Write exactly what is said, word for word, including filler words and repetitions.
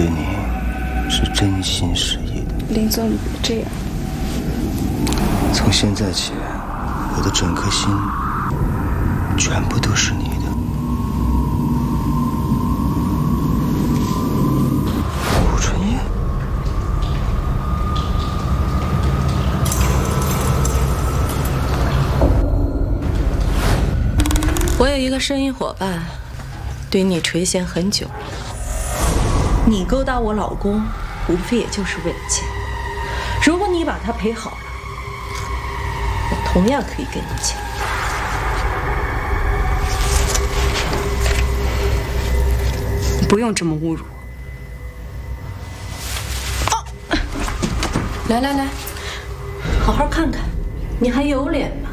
对你是真心实意的。 林总，你别这样。 从现在起，我的整颗心全部都是你的。顾春夜， 我有一个生意伙伴，对你垂涎很久。你勾搭我老公，无非也就是为了钱。如果你把他陪好了，我同样可以给你钱。 你不用这么侮辱我。 哦，来来来，好好看看，你还有脸吗？